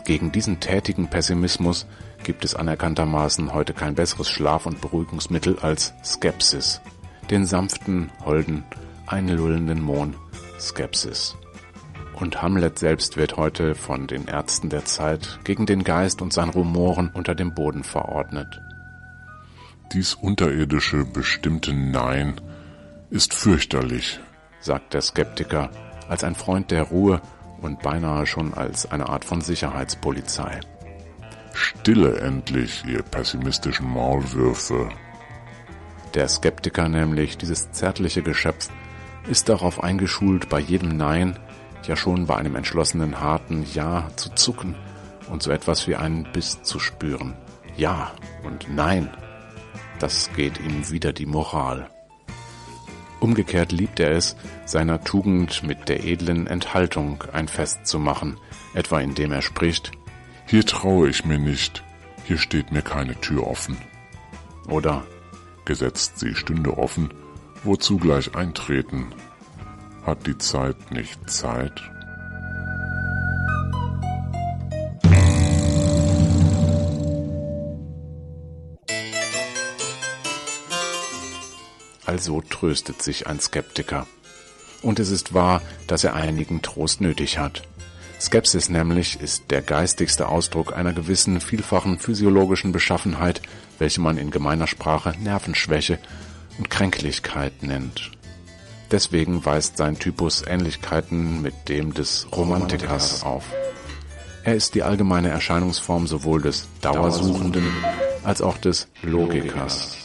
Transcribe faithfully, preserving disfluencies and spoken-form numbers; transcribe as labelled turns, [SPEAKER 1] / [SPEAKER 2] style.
[SPEAKER 1] Gegen diesen tätigen Pessimismus gibt es anerkanntermaßen heute kein besseres Schlaf- und Beruhigungsmittel als Skepsis, den sanften, holden, einlullenden Mohn Skepsis. Und Hamlet selbst wird heute von den Ärzten der Zeit gegen den Geist und sein Rumoren unter dem Boden verordnet.
[SPEAKER 2] Dies unterirdische, bestimmte Nein ist fürchterlich,
[SPEAKER 1] sagt der Skeptiker als ein Freund der Ruhe und beinahe schon als eine Art von Sicherheitspolizei.
[SPEAKER 2] Stille endlich, ihr pessimistischen Maulwürfe.
[SPEAKER 1] Der Skeptiker nämlich, dieses zärtliche Geschöpf, ist darauf eingeschult, bei jedem Nein, ja schon bei einem entschlossenen, harten Ja zu zucken und so etwas wie einen Biss zu spüren. Ja und Nein, das geht ihm wider die Moral. Umgekehrt liebt er es, seiner Tugend mit der edlen Enthaltung ein Fest zu machen, etwa indem er spricht:
[SPEAKER 2] Hier traue ich mir nicht, hier steht mir keine Tür offen.
[SPEAKER 1] Oder:
[SPEAKER 2] Gesetzt sie stünde offen, wozu gleich eintreten? Hat die Zeit nicht Zeit?
[SPEAKER 1] Also tröstet sich ein Skeptiker. Und es ist wahr, dass er einigen Trost nötig hat. Skepsis nämlich ist der geistigste Ausdruck einer gewissen vielfachen physiologischen Beschaffenheit, welche man in gemeiner Sprache Nervenschwäche und Kränklichkeit nennt. Deswegen weist sein Typus Ähnlichkeiten mit dem des Romantikers auf. Er ist die allgemeine Erscheinungsform sowohl des Dauersuchenden als auch des Logikers.